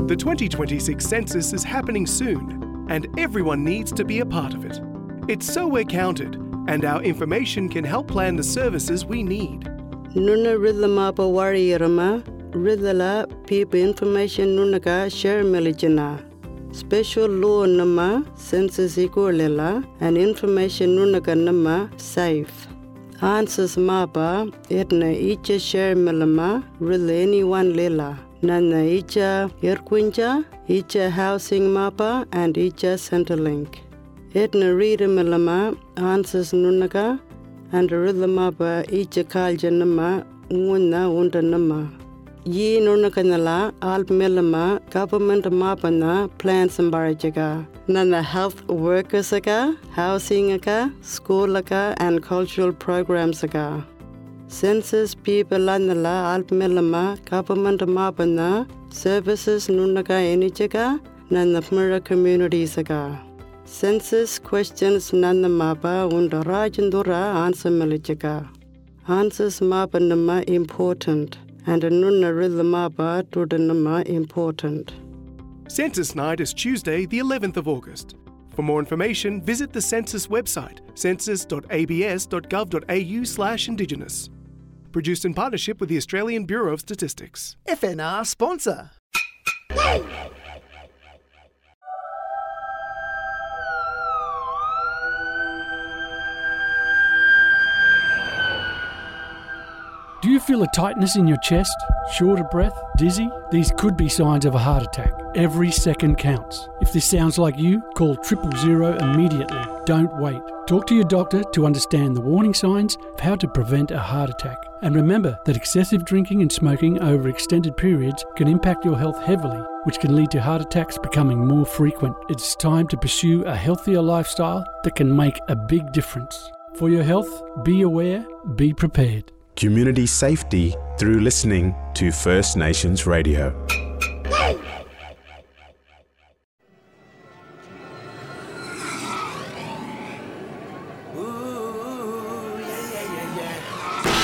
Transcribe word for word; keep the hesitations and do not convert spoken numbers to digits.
The twenty twenty-six census is happening soon, and everyone needs to be a part of it. It's so we're counted, and our information can help plan the services we need. Nuna rhythma pa warriorama, rhythla people information nunaka share milijana. Special law nama census equalela and information nunaka nama safe. Answers mapa etna icha share milama rhythm anyone lela. Nana icha Yerquinja, icha housing mapa and icha Centrelink. Etna reader milama answers nunaka and rhythm mapa icha kaljanama unna undanama. Ye nunakanala alp milama government mapana plans ambarajaga. Nana health workers aga, housing aga, school aga and cultural programs aga. Census people lanala alp milama government mapana services nunaga enijaga nana mura communities aga. Census questions nana mapa unda rajandura answer milijaga. Answers mapa nama important and nunna rhythm mapa to the nama important. Census night is Tuesday, the eleventh of August. For more information, visit the Census website, census dot a b s dot gov dot a u slash indigenous. Produced in partnership with the Australian Bureau of Statistics. F N R sponsor. Do you feel a tightness in your chest, short of breath, dizzy? These could be signs of a heart attack. Every second counts. If this sounds like you, call triple zero immediately. Don't wait. Talk to your doctor to understand the warning signs of how to prevent a heart attack. And remember that excessive drinking and smoking over extended periods can impact your health heavily, which can lead to heart attacks becoming more frequent. It's time to pursue a healthier lifestyle that can make a big difference. For your health, be aware, be prepared. Community safety through listening to First Nations Radio.